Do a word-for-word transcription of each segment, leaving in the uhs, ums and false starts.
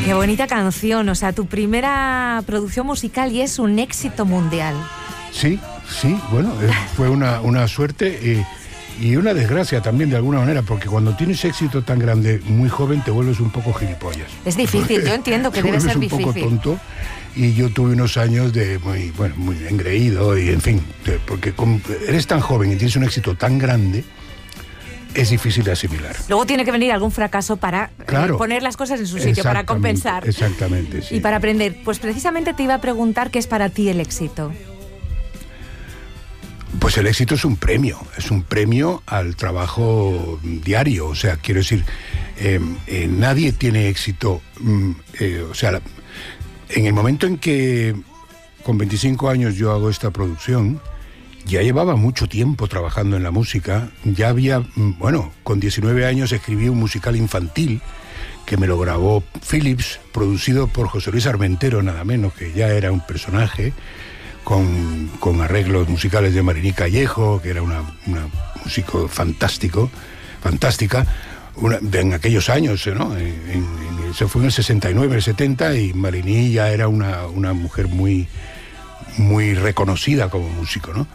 Qué bonita canción, o sea, tu primera producción musical y es un éxito mundial. Sí, sí, bueno, eh, fue una, una suerte eh, y una desgracia también de alguna manera, porque cuando tienes éxito tan grande, muy joven, te vuelves un poco gilipollas. Es difícil, yo entiendo que debe ser un difícil. Un poco tonto, y yo tuve unos años de muy, bueno, muy engreído, y en fin, de, porque con, eres tan joven y tienes un éxito tan grande, es difícil de asimilar. Luego tiene que venir algún fracaso para claro, eh, poner las cosas en su sitio, para compensar. Exactamente, sí. Y para aprender. Pues precisamente te iba a preguntar qué es para ti el éxito. Pues el éxito es un premio, es un premio al trabajo diario. O sea, quiero decir, eh, eh, nadie tiene éxito. Mm, eh, o sea, la, en el momento en que con veinticinco años yo hago esta producción, ya llevaba mucho tiempo trabajando en la música, ya había, bueno, con diecinueve años escribí un musical infantil que me lo grabó Philips, producido por José Luis Armentero, nada menos, que ya era un personaje, con, con arreglos musicales de Mariní Callejo, que era una, una músico fantástico, fantástica, una, en aquellos años, ¿no? En, en, eso fue en el sesenta y nueve, el setenta, y Mariní ya era una, una mujer muy, muy reconocida como músico, ¿no?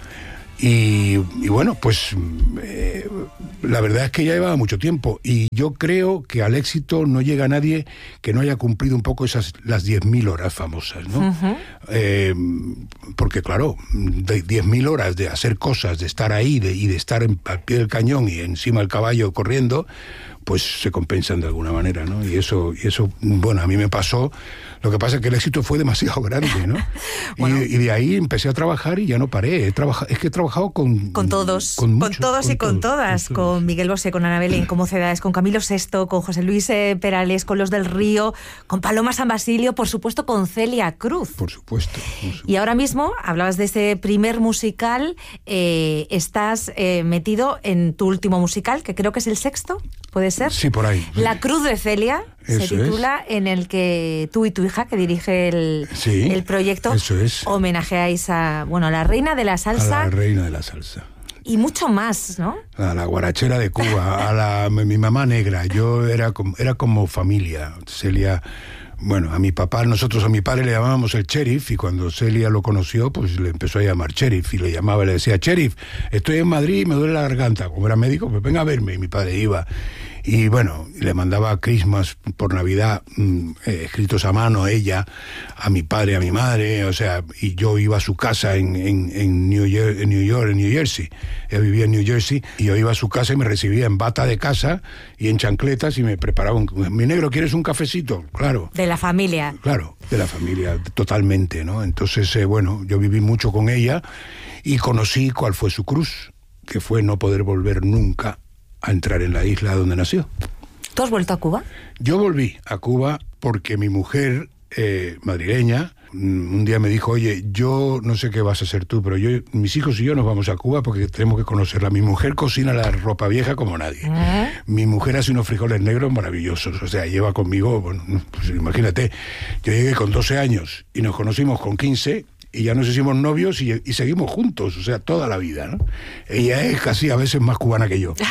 Y, y bueno, pues eh, la verdad es que ya llevaba mucho tiempo y yo creo que al éxito no llega nadie que no haya cumplido un poco esas las diez mil horas famosas, ¿no? Uh-huh. Eh, porque claro, diez mil horas de hacer cosas, de estar ahí de, y de estar en, al pie del cañón y encima del caballo corriendo, pues se compensan de alguna manera, ¿no? Y eso, y eso, bueno, a mí me pasó. Lo que pasa es que el éxito fue demasiado grande, ¿no? Bueno. y, y de ahí empecé a trabajar y ya no paré. He trabajado, es que he trabajado con... Con todos, con, con muchos, todos con y con todos, todas. con, todos. Con Miguel Bosé, con Ana Belén, con Mocedades, con Camilo Sesto, con José Luis eh, Perales, con Los del Río, con Paloma San Basilio, por supuesto con Celia Cruz. Por supuesto. Por supuesto. Y ahora mismo, hablabas de ese primer musical, eh, estás eh, metido en tu último musical, que creo que es el sexto, ¿puede ser? Sí, por ahí. La Cruz de Celia. Eso se titula, es. En el que tú y tu hija, que dirige el, sí, el proyecto, eso es. homenajeáis a, bueno, a la reina de la salsa. A la reina de la salsa. Y mucho más, ¿no? A la guarachera de Cuba, a la mi mamá negra. Yo era como, era como familia. Celia, bueno, a mi papá, nosotros a mi padre le llamábamos el sheriff, y cuando Celia lo conoció, pues le empezó a llamar sheriff, y le llamaba y le decía, sheriff, estoy en Madrid y me duele la garganta. Como era médico, pues venga a verme, y mi padre iba. Y bueno, le mandaba Christmas por Navidad mmm, eh, escritos a mano, ella, a mi padre, a mi madre, o sea, y yo iba a su casa en, en, en, New York, en New York, en New Jersey. Ella vivía en New Jersey, y yo iba a su casa y me recibía en bata de casa y en chancletas, y me preparaba un... Mi negro, ¿quieres un cafecito? Claro. De la familia. Claro, de la familia, totalmente, ¿no? Entonces, eh, bueno, yo viví mucho con ella y conocí cuál fue su cruz, que fue no poder volver nunca a entrar en la isla donde nació. ¿Tú has vuelto a Cuba? Yo volví a Cuba porque mi mujer, eh, madrileña, un día me dijo, oye, yo no sé qué vas a hacer tú, pero yo, mis hijos y yo nos vamos a Cuba porque tenemos que conocerla. Mi mujer cocina la ropa vieja como nadie. ¿Eh? Mi mujer hace unos frijoles negros maravillosos, o sea, lleva conmigo, bueno, pues imagínate, yo llegué con doce años y nos conocimos con quince, y ya nos hicimos novios y, y seguimos juntos, o sea, toda la vida, ¿no? Ella es casi a veces más cubana que yo.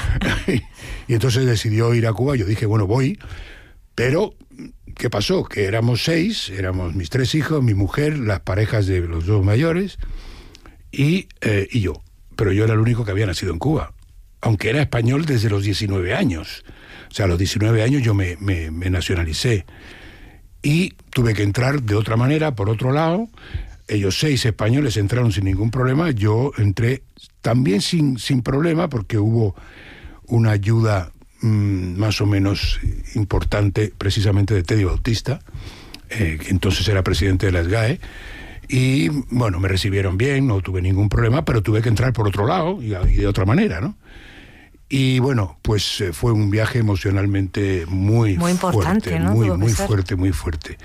Y entonces decidió ir a Cuba. Yo dije, bueno, voy, pero ¿qué pasó? Que éramos seis, éramos mis tres hijos, mi mujer, las parejas de los dos mayores y, eh, y yo. Pero yo era el único que había nacido en Cuba, aunque era español desde los diecinueve años. O sea, a los diecinueve años yo me, me, me nacionalicé y tuve que entrar de otra manera, por otro lado. Ellos seis españoles entraron sin ningún problema, yo entré también sin, sin problema porque hubo una ayuda mmm, más o menos importante precisamente de Teddy Bautista, eh, que entonces era presidente de la S G A E, y bueno, me recibieron bien, no tuve ningún problema, pero tuve que entrar por otro lado y, y de otra manera, ¿no? Y bueno, pues eh, fue un viaje emocionalmente muy, muy importante, fuerte, ¿no? muy, muy fuerte, muy fuerte.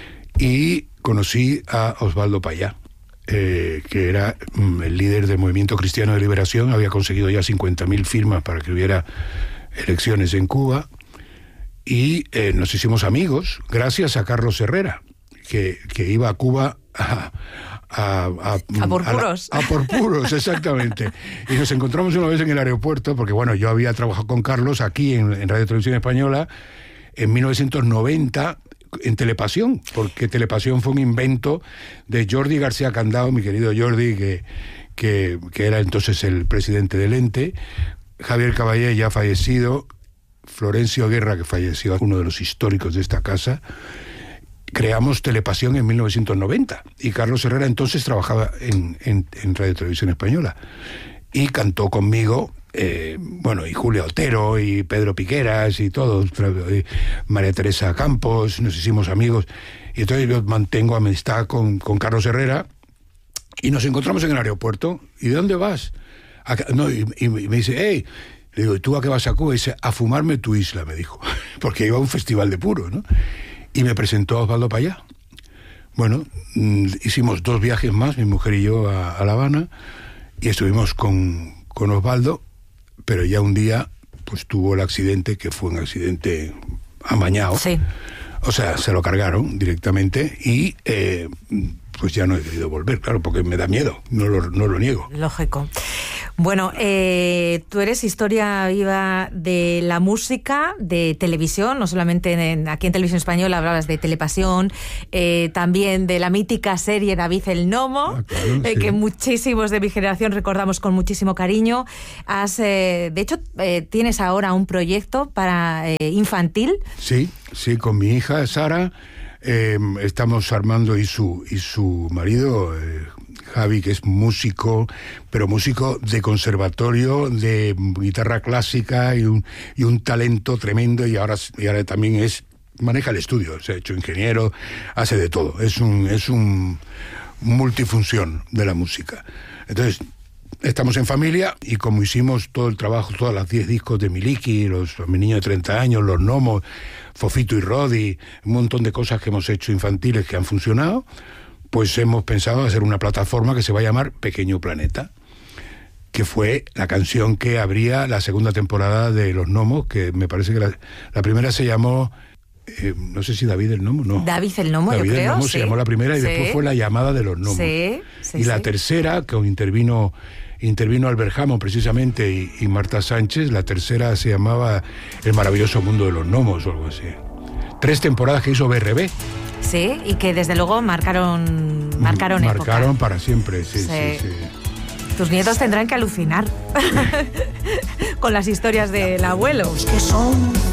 Y conocí a Osvaldo Payá, eh, que era mm, el líder del Movimiento Cristiano de Liberación. Había conseguido ya cincuenta mil firmas para que hubiera elecciones en Cuba, y eh, nos hicimos amigos gracias a Carlos Herrera, que, que iba a Cuba a, a, a, a por a puros. La, a por puros, exactamente. Y nos encontramos una vez en el aeropuerto, porque bueno, yo había trabajado con Carlos aquí en, en Radio Televisión Española en mil novecientos noventa, en Telepasión, porque Telepasión fue un invento de Jordi García Candao, mi querido Jordi, que, que, que era entonces el presidente del ente, Javier Caballé, ya fallecido, Florencio Guerra, que falleció, uno de los históricos de esta casa. Creamos Telepasión en mil novecientos noventa y Carlos Herrera entonces trabajaba en, en, en Radio Televisión Española y cantó conmigo, eh, bueno, y Julia Otero y Pedro Piqueras y todos, y María Teresa Campos, nos hicimos amigos, y entonces yo mantengo amistad con, con Carlos Herrera y nos encontramos en el aeropuerto. ¿Y de dónde vas? Acá, no, y, y me dice, hey, le digo, ¿y tú a qué vas a Cuba? Y dice, a fumarme tu isla, me dijo, porque iba a un festival de puro, ¿no? Y me presentó a Osvaldo Payá. Bueno, hicimos dos viajes más, mi mujer y yo, a, a La Habana, y estuvimos con, con Osvaldo, pero ya un día pues tuvo el accidente, que fue un accidente amañado. Sí. O sea, se lo cargaron directamente y eh, pues ya no he querido volver, claro, porque me da miedo, no lo, no lo niego. Lógico. Bueno, eh, tú eres historia viva de la música, de televisión, no solamente en, aquí en Televisión Española hablabas de Telepasión, eh, también de la mítica serie David el Nomo, ah, claro, eh, sí. que muchísimos de mi generación recordamos con muchísimo cariño. Has, eh, de hecho, eh, tienes ahora un proyecto para eh, infantil. Sí, sí, con mi hija Sara. Eh, estamos Armando y su, y su marido, eh, Javi, que es músico, pero músico de conservatorio, de guitarra clásica y un, y un talento tremendo, y ahora, y ahora también es, maneja el estudio, se ha hecho ingeniero, hace de todo, es un, es un multifunción de la música. Entonces, estamos en familia, y como hicimos todo el trabajo, todas las diez discos de Miliki, los, los Mi Niño de treinta años, Los Gnomos, Fofito y Rodi, un montón de cosas que hemos hecho infantiles que han funcionado, pues hemos pensado hacer una plataforma que se va a llamar Pequeño Planeta, que fue la canción que abría la segunda temporada de Los Gnomos, que me parece que la, la primera se llamó, eh, no sé si David el Gnomo, no. David el Gnomo, David yo creo, el Gnomo sí. se llamó la primera, y sí. después fue La Llamada de los Gnomos. Sí, sí, y la sí. tercera, que intervino... Intervino Albert Hammond precisamente y, y Marta Sánchez, la tercera se llamaba El maravilloso mundo de los gnomos o algo así. Tres temporadas que hizo B R B. Sí, y que desde luego marcaron marcaron, marcaron época. Para siempre, sí, sí, sí, sí. Tus nietos tendrán que alucinar con las historias del abuelo. Que son